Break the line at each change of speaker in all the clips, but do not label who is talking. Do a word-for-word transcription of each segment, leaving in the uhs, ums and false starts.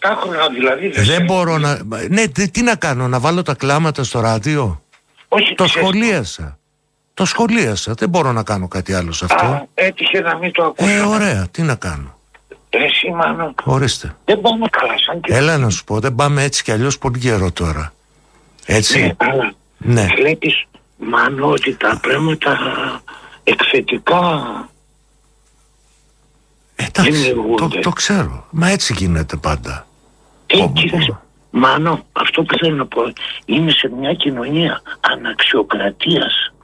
επτάχρονα δηλαδή.
Δεν, δεν μπορώ να... Ναι, τι να κάνω, να βάλω τα κλάματα στο ράδιο?
Όχι,
το
ξέρεις...
σχολίασα. Το σχολίασα, δεν μπορώ να κάνω κάτι άλλο σε αυτό.
Α, έτυχε να μην το ακούσω.
Ε, ωραία, τι να κάνω.
Εσύ, Μάνο.
Ορίστε.
Δεν πάμε καλά σαν και...
Έλα να σου πω, δεν πάμε έτσι κι αλλιώς πολύ καιρό τώρα. Έτσι.
Ναι, αλλά
ναι.
βλέπεις, Μάνο, ότι τα πράγματα εκθετικά
εντάξει, το, το ξέρω. Μα έτσι γίνεται πάντα.
Τι, κοίταξε, Μάνο, αυτό που θέλω να πω είναι σε μια κοινωνία αναξιοκρατίας,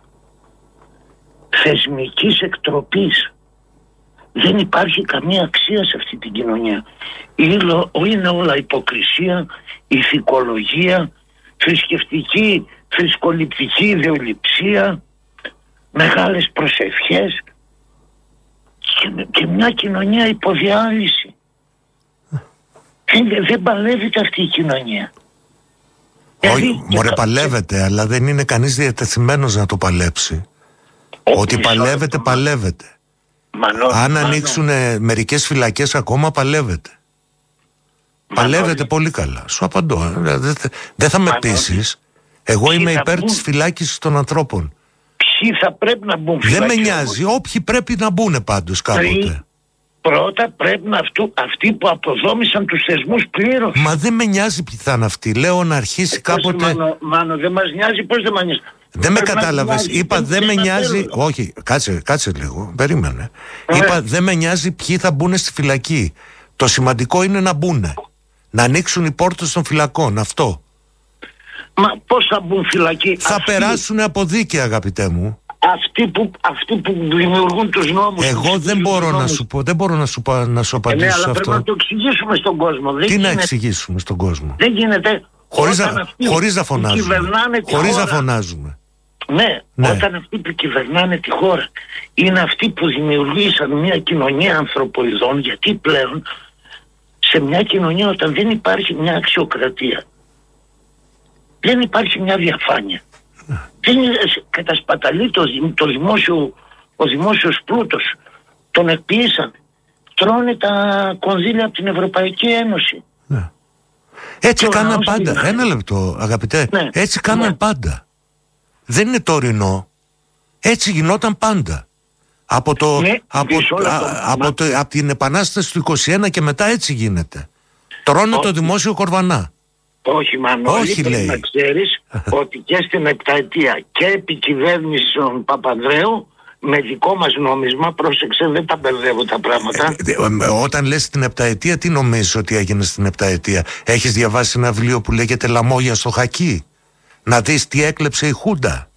θεσμικής εκτροπής. Δεν υπάρχει καμία αξία σε αυτή την κοινωνία. Είναι όλα υποκρισία, ηθικολογία, θρησκευτική, θρησκοληπτική ιδεολειψία, μεγάλες προσευχές και, και μια κοινωνία υποδιάλυση. Δεν, δεν παλεύεται αυτή η κοινωνία.
Όχι, μωρέ, παλεύεται, αλλά δεν είναι κανείς διατεθειμένος να το παλέψει. Ότι παλεύεται, παλεύεται.
Μανώ,
Αν
μανώ.
ανοίξουν μερικές φυλακές ακόμα, παλεύεται. Μανώ. Παλεύεται πολύ καλά. Σου απαντώ. Δεν δε θα με πείσεις. Εγώ είμαι υπέρ μπουν... της φυλάκισης των ανθρώπων.
Ποιοι θα πρέπει να μπουν φυλακές?
Δεν με νοιάζει. Όποιοι πρέπει να μπουν πάντως κάποτε.
Πρώτα πρέπει να αυτού, αυτοί που αποδόμησαν τους θεσμούς πλήρως.
Μα δεν με νοιάζει ποιοι θα είναι αυτοί. Λέω να αρχίσει ε, κάποτε.
Μάνο, μάνο, δεν μας νοιάζει, πώς δεν μας νοιάζει.
Δεν με κατάλαβες. Είπα δεν με νοιάζει. Όχι, κάτσε, κάτσε λίγο. Περίμενε. Ε. Είπα δεν με νοιάζει ποιοι θα μπουν στη φυλακή. Το σημαντικό είναι να μπουν. Να ανοίξουν οι πόρτες των φυλακών. Αυτό.
Μα πώς θα μπουν φυλακή?
Θα αυτοί... περάσουν από δίκαια, αγαπητέ μου.
Αυτοί που, αυτοί που δημιουργούν τους νόμους.
Εγώ δεν μπορώ να σου πω, δεν μπορώ να σου, να σου απαντήσω
ε, ναι, αλλά
αυτό.
πρέπει να το εξηγήσουμε στον κόσμο. Δεν
Τι
γίνεται...
να εξηγήσουμε στον κόσμο?
Δεν γίνεται.
Χωρίς, να, χωρίς να φωνάζουμε. Χωρίς να φωνάζουμε.
Ναι, ναι, όταν αυτοί που κυβερνάνε τη χώρα είναι αυτοί που δημιουργήσαν μια κοινωνία ανθρωποειδών, γιατί πλέον σε μια κοινωνία όταν δεν υπάρχει μια αξιοκρατία, δεν υπάρχει μια διαφάνεια. Δεν κατασπαταλεί το, το δημόσιο, ο δημόσιος πλούτος. Τον εκποιήσαν. Τρώνε τα κονδύλια από την Ευρωπαϊκή Ένωση.
Ναι. Έτσι κάναν πάντα. Την... Ένα λεπτό, αγαπητέ. Ναι. Έτσι κάναν ναι. πάντα. Δεν είναι τωρινό. Έτσι γινόταν πάντα. Από, το, ναι, από, α, από, το, από την Επανάσταση του είκοσι ένα και μετά έτσι γίνεται. Τρώνε Όχι. το δημόσιο κορβανά.
Όχι, Μανώλη, πρέπει να ξέρεις ότι και στην επταετία και επί κυβέρνησης των Παπανδρέου με δικό μας νόμισμα, πρόσεξε, δεν τα μπερδεύω τα πράγματα.
Ε, ε, ε, όταν λες την επταετία, τι νομίζεις ότι έγινε στην επταετία? Έχεις διαβάσει ένα βιβλίο που λέγεται «Λαμόγια στο Χακί»? Να δεις τι έκλεψε η Χούντα.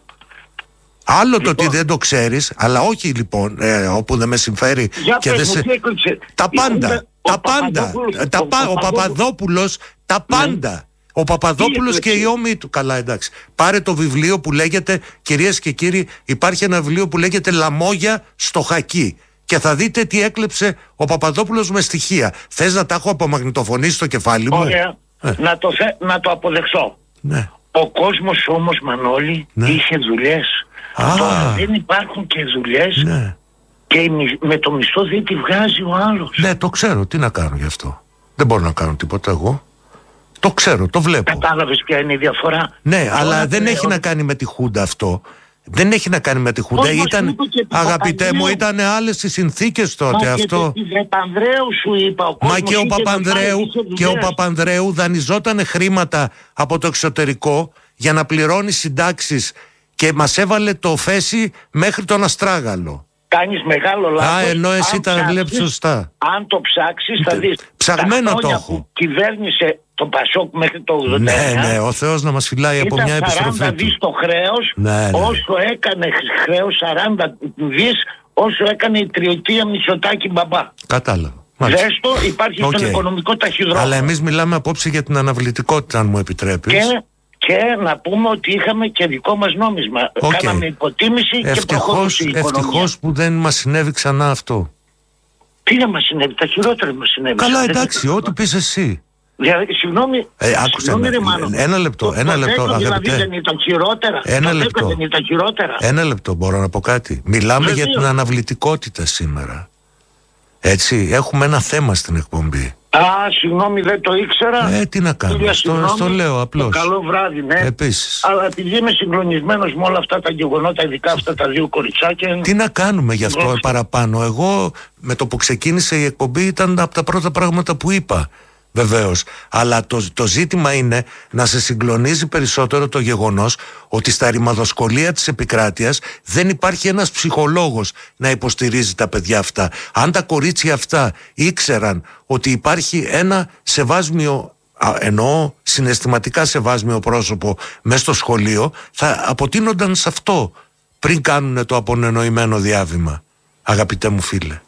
Άλλο λοιπόν, το ότι δεν το ξέρεις, αλλά όχι λοιπόν, ε, όπου δεν με συμφέρει.
Για
και
πες
δεν
μου, σε... τι
τα πάντα, Χούντα, τα πάντα, ο, τα, ο, ο, ο Παπαδόπουλος, τα πάντα. Ναι. Ο Παπαδόπουλος και η ώμη του. Καλά, εντάξει. Πάρε το βιβλίο που λέγεται, κυρίες και κύριοι, υπάρχει ένα βιβλίο που λέγεται «Λαμόγια στο Χακί». Και θα δείτε τι έκλεψε ο Παπαδόπουλος με στοιχεία. Θες να τα έχω απομαγνητοφωνήσει στο κεφάλι μου?
Ωραία. Ε. Να, το θε, να το αποδεχθώ.
Ναι.
Ο κόσμος όμως, Μανώλη, ναι. είχε δουλειές. Τώρα δεν υπάρχουν και δουλειές.
Ναι.
Και με το μισθό δεν τη βγάζει ο άλλος.
Ναι, το ξέρω. Τι να κάνω γι' αυτό? Δεν μπορώ να κάνω τίποτα εγώ. Το ξέρω, το βλέπω.
Κατάλαβες ποια είναι η διαφορά?
Ναι, Τώρα αλλά δεν έχει ο... να κάνει με τη Χούντα αυτό. Δεν έχει να κάνει με τη Χούντα. Ήταν, αγαπητέ μου, ήταν άλλες οι συνθήκες τότε.
Μα
αυτό.
Και Παπανδρέου σου είπα. Ο
Μα και ο Παπανδρέου, και ο Παπανδρέου δανειζόταν χρήματα από το εξωτερικό για να πληρώνει συντάξεις και μας έβαλε το φέση μέχρι τον Αστράγαλο.
Κάνεις μεγάλο λάθος.
Α, ενώ εσύ τα βλέπεις σωστά.
Αν το ψάξεις θα δεις.
Ψαγμένο το έχω.
Που κυβέρνησε το Πασόκ μέχρι το ογδόντα εννιά.
Ναι, ναι, ο Θεός να μας φυλάει από μια επιστροφή του.
σαράντα δις το χρέος,
ναι, ναι.
όσο έκανε χρέος σαράντα δις, όσο έκανε η τριετία Μητσοτάκη Μπαμπά.
Κατάλαβα.
Δες το, υπάρχει okay. στον οικονομικό ταχυδρόμο.
Αλλά εμείς μιλάμε απόψε για την αναβλητικότητα, αν μου επιτρέπεις.
Και, και να πούμε ότι είχαμε και δικό μας νόμισμα. Okay. Κάναμε υποτίμηση ευτυχώς, και προχώρησε η οικονομία.
Ευτυχώς που δεν μας συνέβη ξανά αυτό.
Τι να μας συνέβη, τα χειρότερα μας συνέβη.
Καλά, εντάξει, ό,τι πεις εσύ.
Δηλαδή, συγγνώμη,
ε, άκουσε
συγγνώμη,
ένα,
Μάνο,
ένα λεπτό, ένα
το
λεπτό,
δηλαδή
αγαπητέ.
δεν ήταν χειρότερα.
Ένα
το
λεπτό.
Δεν ήταν χειρότερα.
Ένα λεπτό, μπορώ να πω κάτι. Μιλάμε
Βεβαίως.
για την αναβλητικότητα σήμερα. Έτσι, έχουμε ένα θέμα στην εκπομπή.
Α, συγγνώμη, δεν το ήξερα.
Ε, τι να κάνω, στο, στο λέω απλώς.
Καλό βράδυ, ναι.
Επίσης.
Αλλά επειδή είμαι συγκλονισμένος με όλα αυτά τα γεγονότα, ειδικά αυτά τα δύο κοριτσάκια.
Τι να κάνουμε γι' αυτό ε, παραπάνω. Εγώ με το που ξεκίνησε η εκπομπή ήταν από τα πρώτα πράγματα που είπα. Βεβαίως. Αλλά το, το ζήτημα είναι να σε συγκλονίζει περισσότερο το γεγονός ότι στα ρημαδοσκολία της επικράτειας δεν υπάρχει ένας ψυχολόγος να υποστηρίζει τα παιδιά αυτά. Αν τα κορίτσια αυτά ήξεραν ότι υπάρχει ένα σεβάσμιο, εννοώ συναισθηματικά σεβάσμιο πρόσωπο μέσα στο σχολείο, θα αποτείνονταν σε αυτό πριν κάνουν το απονενοημένο διάβημα. Αγαπητέ μου φίλε.